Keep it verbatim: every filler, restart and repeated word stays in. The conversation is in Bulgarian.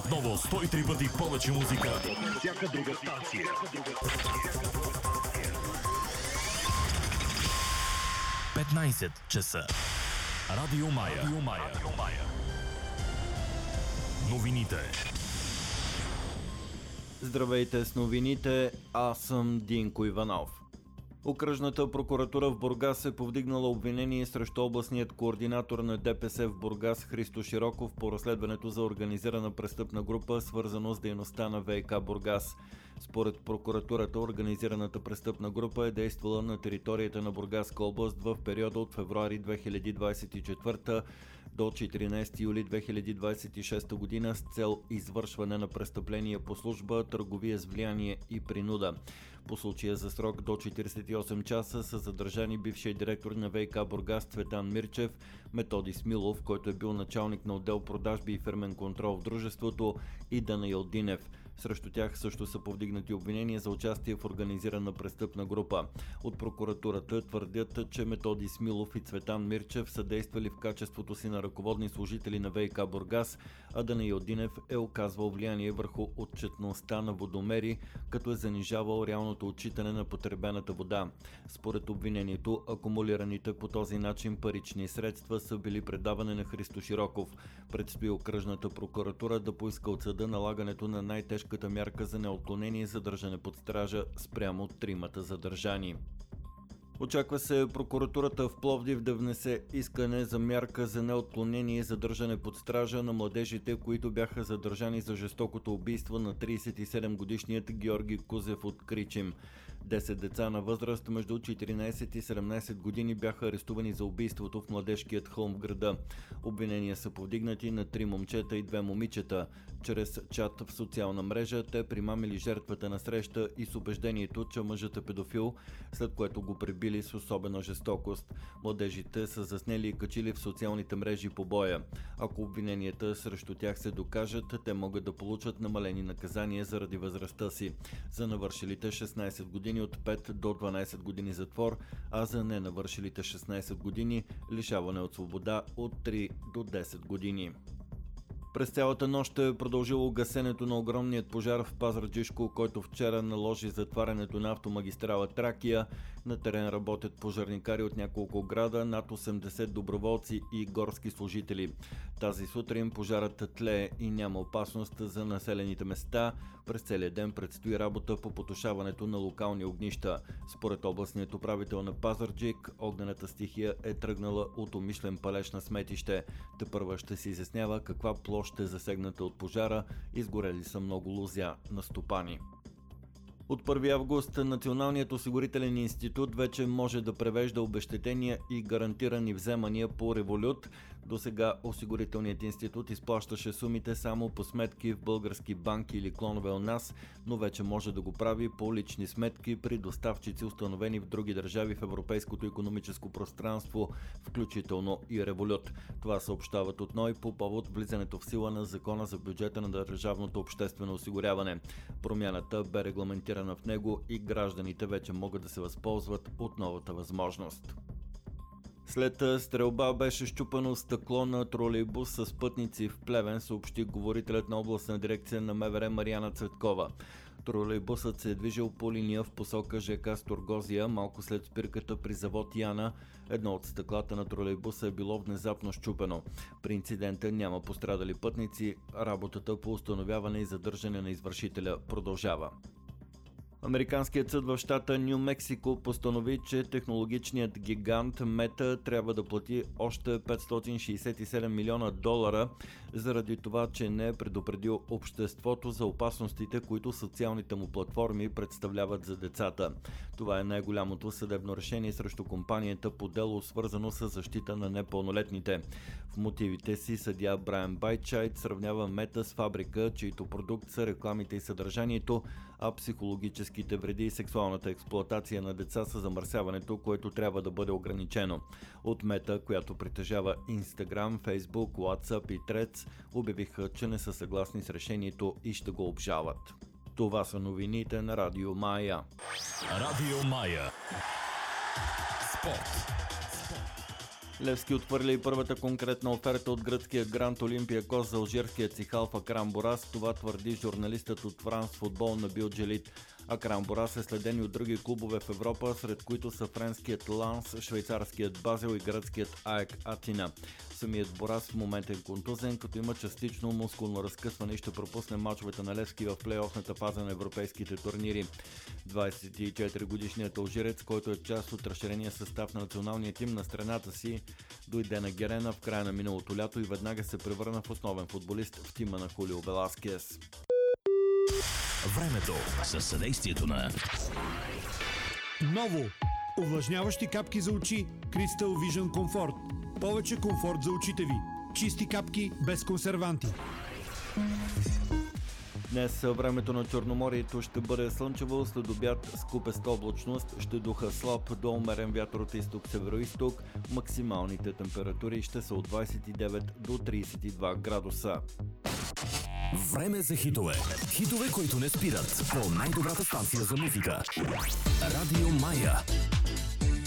Отново сто и три пъти повече музика. Всяка друга станция. петнайсет часа. Радио Мая. Радио Мая. Радио Мая. Новините. Здравейте с новините, аз съм Динко Иванов. Окръжната прокуратура в Бургас е повдигнала обвинение срещу областният координатор на ДПС в Бургас Христо Широков по разследването за организирана престъпна група, свързано с дейността на ВиК Бургас. Според прокуратурата, организираната престъпна група е действала на територията на Бургаска област в периода от февруари две хиляди двадесет и четвърта до четиринайсети юли две хиляди двадесет и шеста година с цел извършване на престъпления по служба, търговия с влияние и принуда. По случая за срок до четирийсет и осем часа са задържани бившият директор на ВиК Бургас Цветан Мирчев, Методи Смилов, който е бил началник на отдел продажби и фирмен контрол в дружеството, и Данаил Динев. Срещу тях също са повдигнати обвинения за участие в организирана престъпна група. От прокуратурата твърдят, че Методи Смилов и Цветан Мирчев са действали в качеството си на ръководни служители на ВиК Бургас, а Данаил Динев е оказвал влияние върху отчетността на водомери, като е занижавал реалното отчитане на потребената вода. Според обвинението, акумулираните по този начин парични средства са били предавани на Христо Широков. Предстои окръжната прокуратура да поиска от съда налагането на най-тежката мярка за неотклонение и задържане под стража спрямо тримата задържани. Очаква се прокуратурата в Пловдив да внесе искане за мярка за неотклонение и задържане под стража на младежите, които бяха задържани за жестокото убийство на трийсет и седем годишният Георги Кузев от Кричим. десет деца на възраст между четиринайсет и седемнайсет години бяха арестувани за убийството в младежкият хълм в града. Обвинения са повдигнати на три момчета и две момичета. Чрез чат в социална мрежа те примамили жертвата на среща и с убеждението, че мъжът е педофил, след което го пребили с особена жестокост. Младежите са заснели и качили в социалните мрежи побоя. Ако обвиненията срещу тях се докажат, те могат да получат намалени наказания заради възрастта си. За навършилите шестнайсет години от пет до дванайсет години затвор, а за ненавършилите шестнайсет години лишаване от свобода от три до десет години. През цялата нощ е продължило гасенето на огромният пожар в Пазарджишко, който вчера наложи затварянето на автомагистрала Тракия. На терен работят пожарникари от няколко града, над осемдесет доброволци и горски служители. Тази сутрин пожарът тлее и няма опасност за населените места. През целия ден предстои работа по потушаването на локални огнища. Според областният управител на Пазарджик, огнената стихия е тръгнала от умишлен палеж на сметище. Тепърва ще се изяснява каква площ ще е засегната от пожара, изгорели са много лозя на стопани. От първи август Националният осигурителен институт вече може да превежда обезщетения и гарантирани вземания по Револют. До сега осигурителният институт изплащаше сумите само по сметки в български банки или клонове у нас, но вече може да го прави по лични сметки при доставчици, установени в други държави в Европейското икономическо пространство, включително и Револют. Това съобщават от НОИ по повод влизането в сила на Закона за бюджета на държавното обществено осигуряване. Промяната бе регламентирана в него и гражданите вече могат да се възползват от новата възможност. След стрелба беше счупено стъкло на тролейбус с пътници в Плевен, съобщи говорителят на областна дирекция на МВР Мариана Цветкова. Тролейбусът се е движил по линия в посока ЖК Сторгозия. Малко след спирката при завод Яна, едно от стъклата на тролейбуса е било внезапно счупено. При инцидента няма пострадали пътници. Работата по установяване и задържане на извършителя продължава. Американският съд в щата Ню Мексико постанови, че технологичният гигант Мета трябва да плати още петстотин шейсет и седем милиона долара заради това, че не е предупредил обществото за опасностите, които социалните му платформи представляват за децата. Това е най-голямото съдебно решение срещу компанията по дело, свързано с защита на непълнолетните. В мотивите си съдия Брайан Байтчайт сравнява Мета с фабрика, чийто продукт са рекламите и съдържанието, а психологически вреди и сексуалната експлоатация на деца са замърсяването, което трябва да бъде ограничено. От Мета, която притежава Instagram, Facebook, WhatsApp и Threads, обявиха, че не са съгласни с решението и ще го обжалват. Това са новините на Радио Мая. Радио Мая. Спорт. Левски отвърли и първата конкретна оферта от гръцкия Гранд Олимпиакос за алжирският си халф Акрам Борас. Това твърди журналистът от Франс Футбол Набил Джелит. Акрам Борас е следен и от други клубове в Европа, сред които са френският Ланс, швейцарският Базел и гръцкият АЕК Атина. Самият Борас в момента е контузен, като има частично мускулно разкъсване и ще пропусне мачовете на Левски в плейофната фаза на европейските турнири. двадесет и четири годишният алжирец, който е част от разширения състав на националния тим на страната си, дойде на Герена в края на миналото лято и веднага се превърна в основен футболист в тима на Хулио Веласкес. Времето със съдействието на Ново! Увлажняващи капки за очи Crystal Vision Comfort. Повече комфорт за очите ви. Чисти капки без консерванти. Днес времето на Черноморието ще бъде слънчево, след обяд с купеста облачност, ще духа слаб до умерен вятър от изток-североизток. Максималните температури ще са от двадесет и девет до тридесет и два градуса. Време за хитове. Хитове, които не спират по най-добрата станция за музика. Радио Мая.